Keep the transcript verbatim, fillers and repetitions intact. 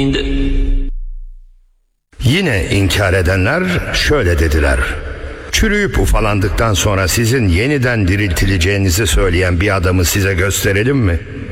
Yine inkar edenler şöyle dediler: çürüyüp ufalandıktan sonra sizin yeniden diriltileceğinizi söyleyen bir adamı size gösterelim mi?